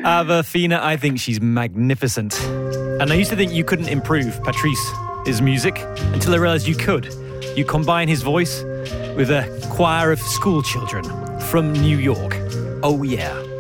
Awafina, I think she's magnificent. And I used to think you couldn't improve Patrice's music until I realised you could. You combine his voice with a choir of school children from New York. Oh yeah.